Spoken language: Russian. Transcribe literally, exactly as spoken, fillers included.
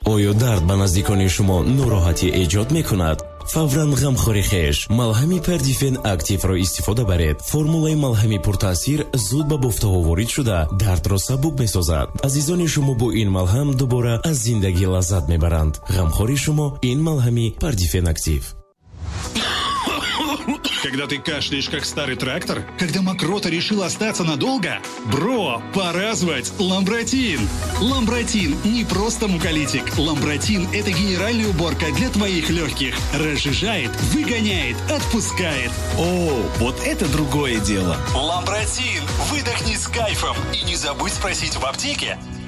оё дард ба наздикони шумо нороҳатӣ эҷод мекунад? фавран ғамхори хеш малҳами Perdiphen активро истифода баред. формулаи малҳами пуртаъсир зуд ба бофтаҳо ворид шуда дардро сабук месозад. азизони шумо бо ин малҳам дубора аз зиндагӣ лаззат мебаранд. ғамхори шумо ин малҳами Perdiphen актив. Когда ты кашляешь, как старый трактор? Когда мокрота решила остаться надолго? Бро, пора звать Ламбротин. Ламбротин не просто муколитик. Ламбротин – это генеральная уборка для твоих легких. Разжижает, выгоняет, отпускает. О, вот это другое дело. Ламбротин. Выдохни с кайфом. И не забудь спросить в аптеке.